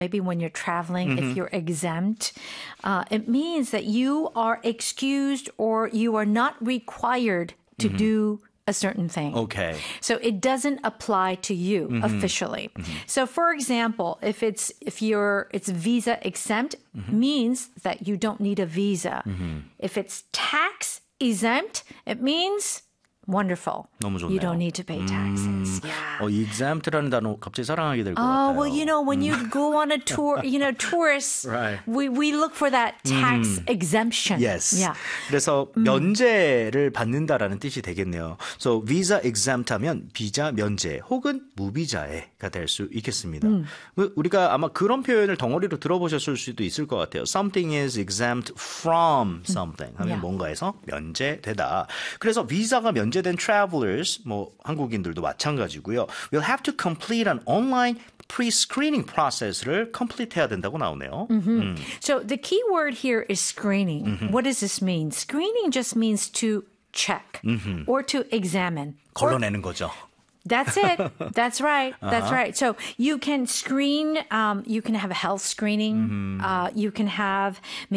maybe when you're traveling, if you're exempt, it means that you are excused or you are not required to do a certain thing. Okay. So it doesn't apply to you officially. So for example, if it's visa exempt, means that you don't need a visa. If it's tax exempt, it means wonderful. 너무 좋네요. You don't need to pay taxes. Yeah. exempt라는 단어 갑자기 사랑하게 될 것 같아요. Well, when you go on a tour, tourists, Right. we look for that tax exemption. Yes. Yeah. 그래서 면제를 받는다라는 뜻이 되겠네요. So visa exempt 하면 비자 면제 혹은 무비자가 될 수 있겠습니다. 우리가 아마 그런 표현을 덩어리로 들어보셨을 수도 있을 것 같아요. Something is exempt from something 하면 Yeah. 뭔가에서 면제되다. 그래서 비자가 면제된 travelers, 한국인들도 마찬가지고요. We'll have to complete an online pre-screening process를 complete 해야 된다고 나오네요. So the key word here is screening. What does this mean? Screening just means to check or to examine. 걸러내는 거죠. That's it. That's right. That's right. So you can screen, you can have a health screening. You can have,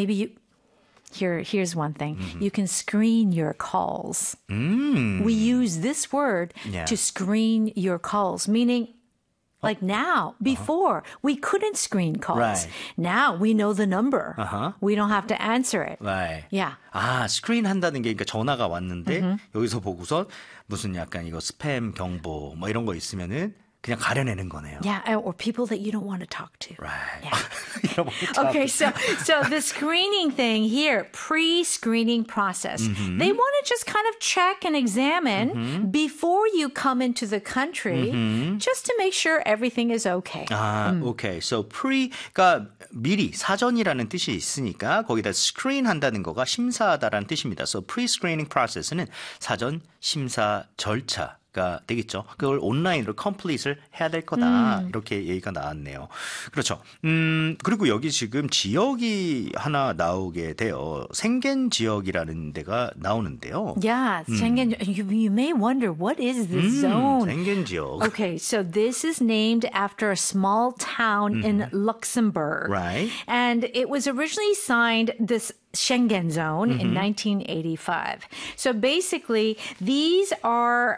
here's one thing. You can screen your calls. We use this word to screen your calls, meaning like now, before, we couldn't screen calls. Right. Now we know the number. We don't have to answer it. Right. Yeah. 스크린 한다는 게 그러니까 전화가 왔는데 여기서 보고서 무슨 약간 이거 스팸 경보 이런 거 있으면은 그냥 가려내는 거네요. Yeah, or people that you don't want to talk to. Right. Yeah. Okay, so the screening thing here, pre-screening process, they want to just kind of check and examine before you come into the country, just to make sure everything is okay. Okay. So pre가 미리 사전이라는 뜻이 있으니까 거기다 screen 한다는 거가 심사하다라는 뜻입니다. So pre-screening process는 사전 심사 절차. 가 되겠죠. 그걸 온라인으로 컴플릿을 해야 될 거다. 이렇게 얘기가 나왔네요. 그렇죠. 그리고 여기 지금 지역이 하나 나오게 돼요. 생겐 지역이라는 데가 나오는데요. Yeah, Schengen. You may wonder, what is this zone? 생겐 지역. Okay, so this is named after a small town in Luxembourg. Right. And it was originally signed this Schengen zone in 1985. So basically, these are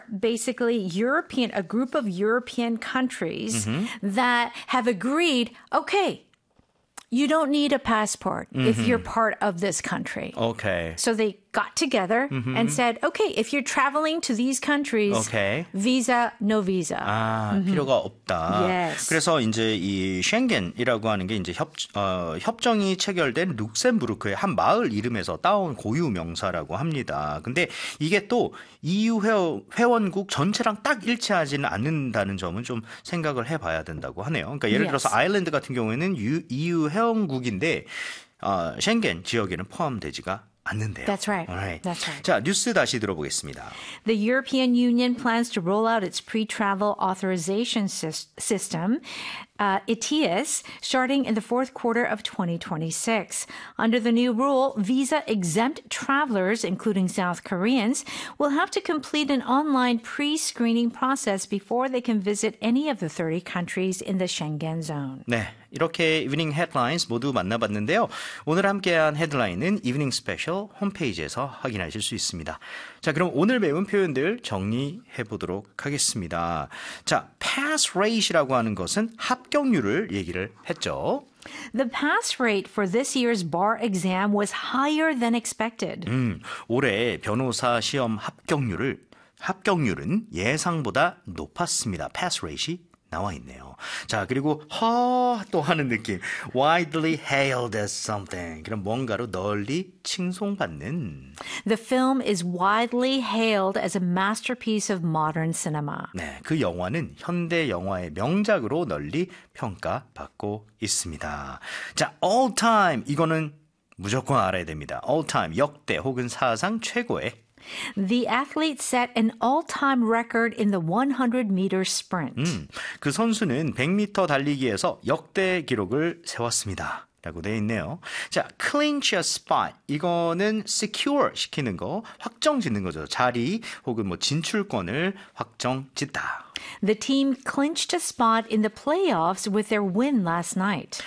a group of European countries that have agreed, okay, you don't need a passport if you're part of this country. Okay. So they got together and said, okay, if you're traveling to these countries, visa, no visa. 필요가 없다. Yes. 그래서 이제 이 쉥겐이라고 하는 게 이제 협정이 체결된 룩셈부르크의 한 마을 이름에서 따온 고유 명사라고 합니다. 근데 이게 또 EU 회원국 전체랑 딱 일치하지는 않는다는 점은 좀 생각을 해봐야 된다고 하네요. 그러니까 예를 들어서 아일랜드 같은 경우에는 EU 회원국인데 쉥겐 지역에는 포함되지가 않는데요. That's right. Alright. That's right. 자, 뉴스 다시 들어보겠습니다. The European Union plans to roll out its pre-travel authorization system, ETIAS, starting in the fourth quarter of 2026. Under the new rule, visa-exempt travelers, including South Koreans, will have to complete an online pre-screening process before they can visit any of the 30 countries in the Schengen zone. 네, 이렇게 이브닝 헤드라인스 모두 만나봤는데요. 오늘 함께한 헤드라인은 이브닝 스페셜 홈페이지에서 확인하실 수 있습니다. 자, 그럼 오늘 배운 표현들 정리해 보도록 하겠습니다. 자, pass rate이라고 하는 것은 합격률을 얘기를 했죠. The pass rate for this year's bar exam was higher than expected. 올해 변호사 시험 합격률은 예상보다 높았습니다. pass rate이 나와 있네요. 자, 그리고 또 하는 느낌. widely hailed as something. 그럼 뭔가로 널리 칭송받는. The film is widely hailed as a masterpiece of modern cinema. 네, 그 영화는 현대 영화의 명작으로 널리 평가받고 있습니다. 자, all time 이거는 무조건 알아야 됩니다. all time 역대 혹은 사상 최고의 The athlete set an all-time record in the 100-meter sprint. 그 선수는 100m 달리기에서 역대 기록을 세웠습니다. 라고 되어 있네요. 자, clinch a spot. 이거는 secure 시키는 거, 확정 짓는 거죠. 자리 혹은 뭐 진출권을 확정 짓다. The team clinched a spot in the playoffs with their win last night.